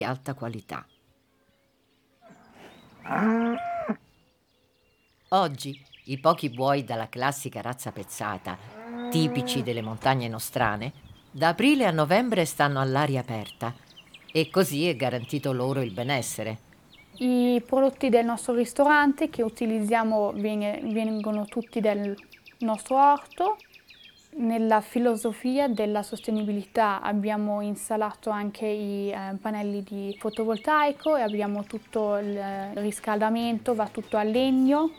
alta qualità. Oggi i pochi buoi dalla classica razza pezzata, tipici delle montagne nostrane, da aprile a novembre stanno all'aria aperta e così è garantito loro il benessere. I prodotti del nostro ristorante che utilizziamo vengono tutti dal nostro orto. Nella filosofia della sostenibilità abbiamo installato anche i pannelli di fotovoltaico e abbiamo tutto il riscaldamento, va tutto a legno.